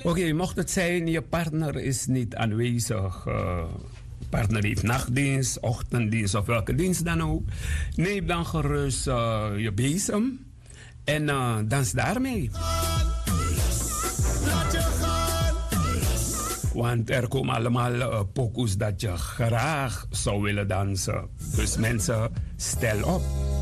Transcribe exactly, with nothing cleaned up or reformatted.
okay, mocht het zijn, je partner is niet aanwezig. Uh, partner heeft nachtdienst, ochtenddienst of welke dienst dan ook. Neem dan gerust uh, je bezem en uh, dans daarmee. Want er komen allemaal uh, pokoes dat je graag zou willen dansen. Dus mensen, stel op.